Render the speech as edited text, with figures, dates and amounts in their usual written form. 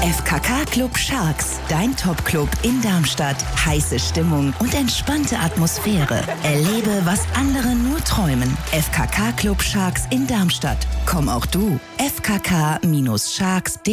FKK Club Sharks, dein Top-Club in Darmstadt. Heiße Stimmung und entspannte Atmosphäre. Erlebe, was andere nur träumen. FKK Club Sharks in Darmstadt. Komm auch du. fkk-sharks.de